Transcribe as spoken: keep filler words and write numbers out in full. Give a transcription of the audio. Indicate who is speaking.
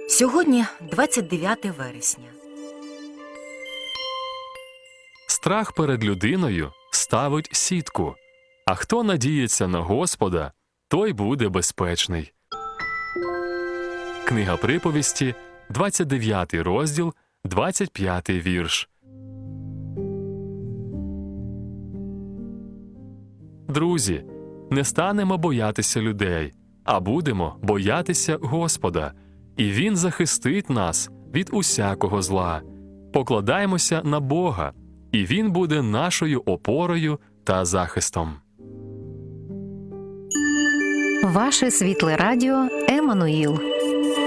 Speaker 1: Сьогодні двадцять дев'яте вересня.
Speaker 2: Страх перед людиною ставить сітку, а хто надіється на Господа, той буде безпечний. Книга Приповісті, двадцять дев'ятий розділ, двадцять п'ятий вірш. Друзі, не станемо боятися людей, а будемо боятися Господа, і Він захистить нас від усякого зла. Покладаймося на Бога, і Він буде нашою опорою та захистом.
Speaker 3: Ваше світле радіо Еммануїл.